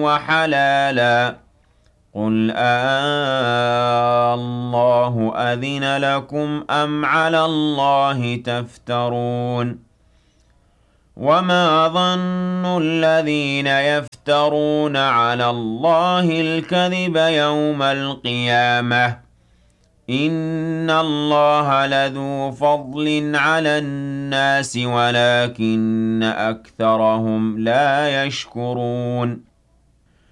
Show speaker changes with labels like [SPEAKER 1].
[SPEAKER 1] وحلالا قل الله أذن لكم أم على الله تفترون وما ظن الذين يفترون على الله الكذب يوم القيامة إن الله لذو فضل على الناس ولكن أكثرهم لا يشكرون